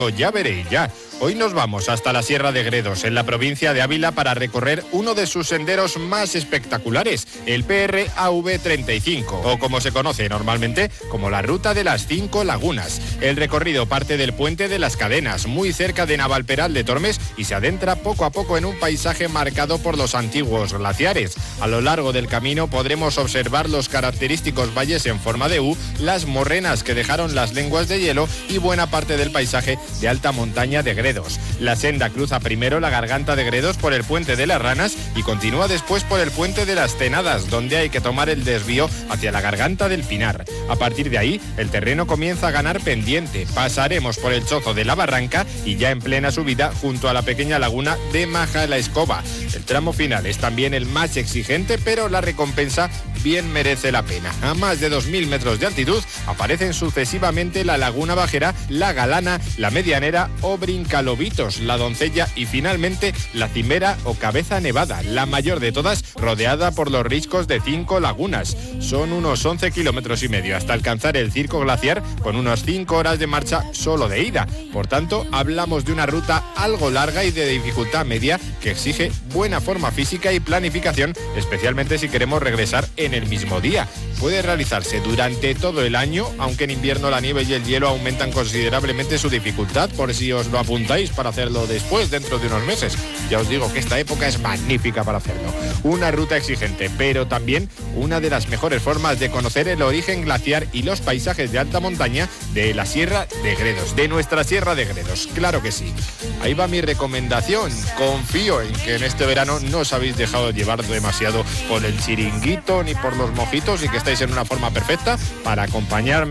Ya veréis, ya. Hoy nos vamos hasta la Sierra de Gredos, en la provincia de Ávila, para recorrer uno de sus senderos más espectaculares, el PRAV35, o como se conoce normalmente, como la Ruta de las 5 Lagunas. El recorrido parte del Puente de las Cadenas, muy cerca de Navalperal de Tormes, y se adentra poco a poco en un paisaje marcado por los antiguos glaciares. A lo largo del camino podremos observar los característicos valles en forma de U, las morrenas que dejaron las lenguas de hielo y buena parte del paisaje de alta montaña de Gredos. La senda cruza primero la garganta de Gredos por el Puente de las Ranas y continúa después por el Puente de las Tenadas, donde hay que tomar el desvío hacia la garganta del Pinar. A partir de ahí, el terreno comienza a ganar pendiente. Pasaremos por el Chozo de la Barranca y ya en plena subida junto a la pequeña laguna de Majalaescoba. El tramo final es también el más exigente, pero la recompensa bien merece la pena. A más de 2.000 metros de altitud aparecen sucesivamente la Laguna Bajera, la Galana, la Medianera o Brincalobitos, la Doncella y finalmente la Cimera o Cabeza Nevada, la mayor de todas, rodeada por los riscos de 5 lagunas. Son unos 11 kilómetros y medio hasta alcanzar el Circo Glaciar, con unas 5 horas de marcha solo de ida. Por tanto, hablamos de una ruta algo larga y de dificultad media que exige buena forma física y planificación, especialmente si queremos regresar en el mismo día. Puede realizarse durante todo el año, aunque en invierno la nieve y el hielo aumentan considerablemente su dificultad, por si os lo apuntáis para hacerlo después, dentro de unos meses. Ya os digo que esta época es magnífica para hacerlo. Una ruta exigente, pero también una de las mejores formas de conocer el origen glaciar y los paisajes de alta montaña de la Sierra de Gredos, de nuestra Sierra de Gredos, claro que sí. Ahí va mi recomendación. Confío en que en este verano no os habéis dejado llevar demasiado por el chiringuito ni por los mojitos y que estáis en una forma perfecta para acompañarme